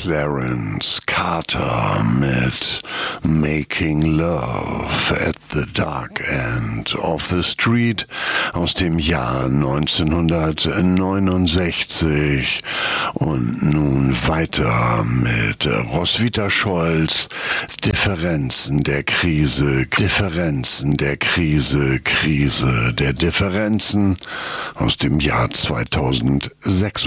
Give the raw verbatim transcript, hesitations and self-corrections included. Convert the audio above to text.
Clarence Carter mit Making Love at the Dark End of the Street aus dem Jahr neunzehnhundertneunundsechzig. Und nun weiter mit Roswitha Scholz, Differenzen der Krise, Differenzen der Krise, Krise der Differenzen aus dem Jahr zweitausendsechs.